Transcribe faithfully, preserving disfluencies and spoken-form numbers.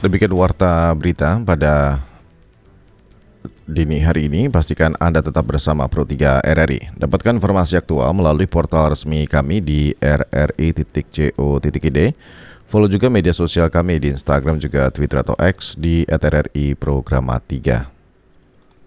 Demikian warta berita pada dini hari ini. Pastikan Anda tetap bersama Pro tiga R R I. Dapatkan informasi aktual melalui portal resmi kami di r r i titik co titik i d. Follow juga media sosial kami di Instagram juga Twitter atau X di at r r i programa tiga.